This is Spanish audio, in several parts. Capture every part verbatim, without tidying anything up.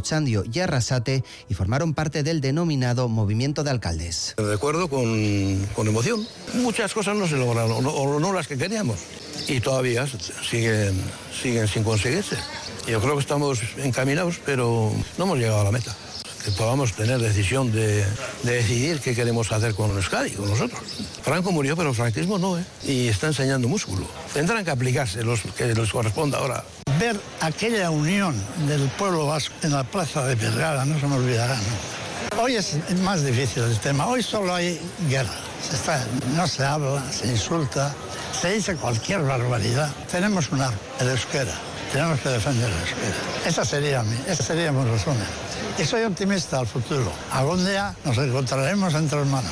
Otxandio y Arrasate y formaron parte del denominado Movimiento de Alcaldes. Recuerdo con, con emoción. Muchas cosas no se lograron, o no, o no las que queríamos, y todavía siguen, siguen sin conseguirse. Yo creo que estamos encaminados, pero no hemos llegado a la meta. Que podamos tener decisión de, de decidir qué queremos hacer con Euskadi, con nosotros. Franco murió, pero el franquismo no, ¿eh? Y está enseñando músculo. Tendrán que aplicarse los que les corresponda ahora. Ver aquella unión del pueblo vasco en la plaza de Vergara no se me olvidará, ¿no? Hoy es más difícil el tema. Hoy solo hay guerra. Se está, no se habla, se insulta, se dice cualquier barbaridad. Tenemos un arma, el euskera. Tenemos que defender el euskera. Esa sería mi, ese sería mi resumen. Y soy optimista al futuro. Algún día nos encontraremos entre hermanos.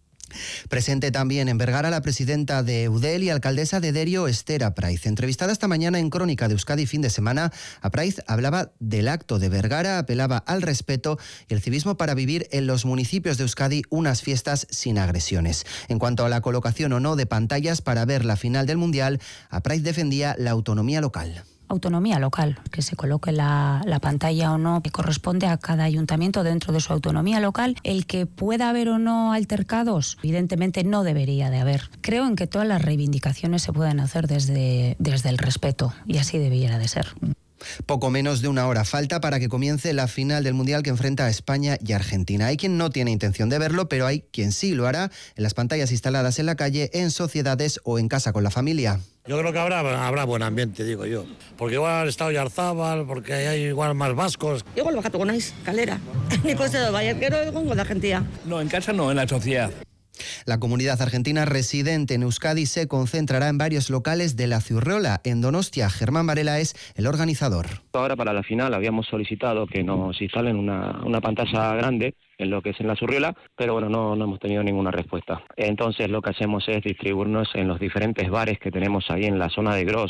Presente también en Vergara la presidenta de Eudel y alcaldesa de Derio, Esther Apraiz. Entrevistada esta mañana en Crónica de Euskadi fin de semana, Apraiz hablaba del acto de Vergara, apelaba al respeto y el civismo para vivir en los municipios de Euskadi unas fiestas sin agresiones. En cuanto a la colocación o no de pantallas para ver la final del Mundial, Apraiz defendía la autonomía local. Autonomía local, que se coloque la, la pantalla o no, que corresponde a cada ayuntamiento dentro de su autonomía local. El que pueda haber o no altercados, evidentemente no debería de haber. Creo en que todas las reivindicaciones se pueden hacer desde, desde el respeto, y así debiera de ser. Poco menos de una hora falta para que comience la final del Mundial que enfrenta a España y Argentina. Hay quien no tiene intención de verlo, pero hay quien sí lo hará en las pantallas instaladas en la calle, en sociedades o en casa con la familia. Yo creo que habrá, habrá buen ambiente, digo yo. Porque igual está Oyarzábal, porque hay igual más vascos. Igual bajatu con naiz, kalera. Ni coste de Bayerquero egongo de Argentina. No, en casa no, en la sociedad. La comunidad argentina residente en Euskadi se concentrará en varios locales de la Zurrola. En Donostia, Germán Varela es el organizador. Ahora para la final habíamos solicitado que nos instalen una, una pantalla grande en lo que es en la Zurriola, pero bueno, no, no hemos tenido ninguna respuesta. Entonces lo que hacemos es distribuirnos en los diferentes bares que tenemos ahí en la zona de Gros.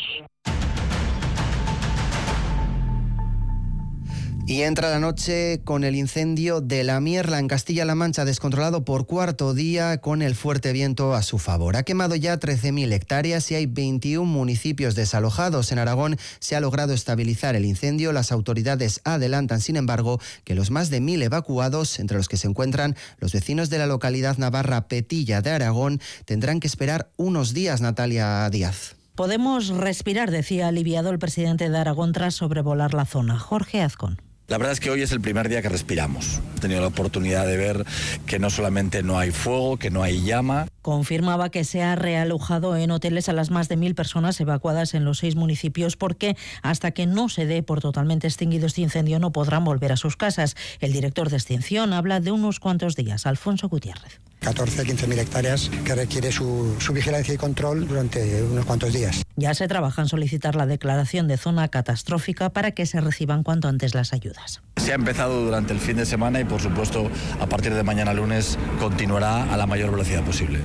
Y entra la noche con el incendio de La Mierla en Castilla-La Mancha, descontrolado por cuarto día con el fuerte viento a su favor. Ha quemado ya trece mil hectáreas y hay veintiún municipios desalojados. En Aragón se ha logrado estabilizar el incendio. Las autoridades adelantan, sin embargo, que los más de mil evacuados, entre los que se encuentran los vecinos de la localidad navarra Petilla de Aragón, tendrán que esperar unos días. Natalia Díaz. Podemos respirar, decía aliviado el presidente de Aragón tras sobrevolar la zona. Jorge Azcón. La verdad es que hoy es el primer día que respiramos. He tenido la oportunidad de ver que no solamente no hay fuego, que no hay llama. Confirmaba que se ha realojado en hoteles a las más de mil personas evacuadas en los seis municipios porque hasta que no se dé por totalmente extinguido este incendio no podrán volver a sus casas. El director de extinción habla de unos cuantos días. Alfonso Gutiérrez. catorce a quince mil hectáreas que requiere su, su vigilancia y control durante unos cuantos días. Ya se trabaja en solicitar la declaración de zona catastrófica para que se reciban cuanto antes las ayudas. Se ha empezado durante el fin de semana y, por supuesto, a partir de mañana lunes continuará a la mayor velocidad posible.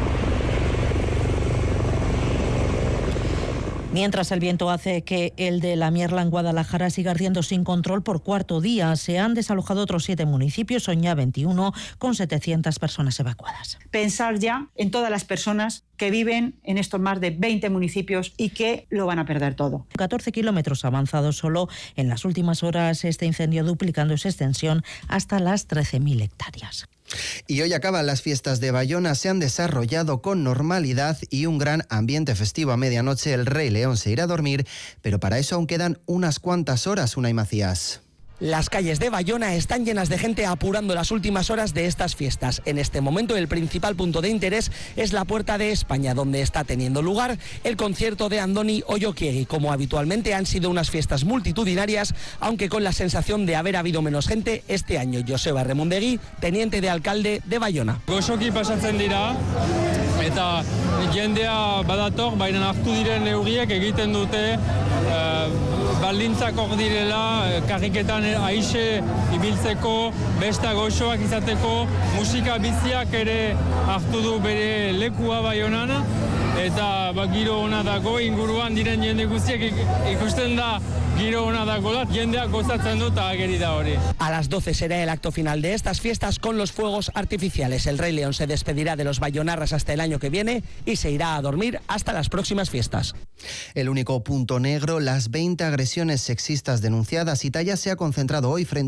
Mientras el viento hace que el de La Mierla en Guadalajara siga ardiendo sin control por cuarto día, se han desalojado otros siete municipios, son ya veintiuno, con setecientas personas evacuadas. Pensar ya en todas las personas que viven en estos más de veinte municipios y que lo van a perder todo. catorce kilómetros avanzados solo en las últimas horas este incendio, duplicando su extensión hasta las trece mil hectáreas. Y hoy acaban las fiestas de Bayona, se han desarrollado con normalidad y un gran ambiente festivo. A medianoche el Rey León se irá a dormir, pero para eso aún quedan unas cuantas horas. Unai Macías. Las calles de Bayona están llenas de gente apurando las últimas horas de estas fiestas. En este momento el principal punto de interés es la Puerta de España, donde está teniendo lugar el concierto de Andoni Oioquiegui. Como habitualmente han sido unas fiestas multitudinarias, aunque con la sensación de haber habido menos gente este año. Joseba Remundegui, teniente de alcalde de Bayona. Gozoki pasatzen dira, eta jendea badator, baina hartu diren neurriek egiten dute uh, baldintzak hor direla, karriketan aixe ibiltzeko, besta goxoak izateko, musika biziak ere hartu du bere lekua Baionan, eta ba, giro ona dago, inguruan diren jende guztiak ikusten da giro ona dago da, jendeak gozatzen dut ageri da hori. A las doce será el acto final de estas fiestas con los fuegos artificiales. El Rey León se despedirá de los bayonarras hasta el año que viene y se irá a dormir hasta las próximas fiestas. El único punto negro, las veinte agresiones sexistas denunciadas. Italia se ha concentrado hoy frente